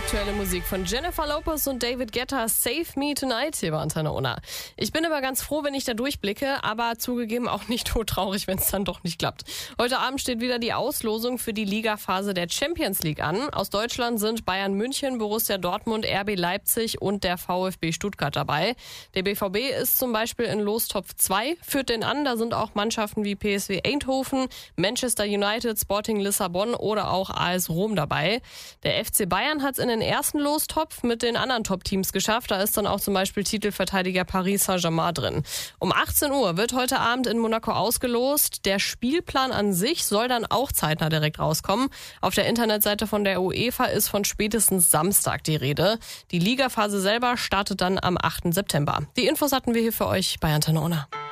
Aktuelle Musik von Jennifer Lopez und David Guetta, Save Me Tonight, hier bei Antenne Unna. Ich bin aber ganz froh, wenn ich da durchblicke, aber zugegeben auch nicht todtraurig, wenn es dann doch nicht klappt. Heute Abend steht wieder die Auslosung für die Ligaphase der Champions League an. Aus Deutschland sind Bayern München, Borussia Dortmund, RB Leipzig und der VfB Stuttgart dabei. Der BVB ist zum Beispiel in Lostopf 2, führt den an. Da sind auch Mannschaften wie PSV Eindhoven, Manchester United, Sporting Lissabon oder auch AS Rom dabei. Der FC Bayern hat es in den ersten Lostopf mit den anderen Top-Teams geschafft. Da ist dann auch zum Beispiel Titelverteidiger Paris Saint-Germain drin. Um 18 Uhr wird heute Abend in Monaco ausgelost. Der Spielplan an sich soll dann auch zeitnah direkt rauskommen. Auf der Internetseite von der UEFA ist von spätestens Samstag die Rede. Die Ligaphase selber startet dann am 8. September. Die Infos hatten wir hier für euch bei Antenne Unna.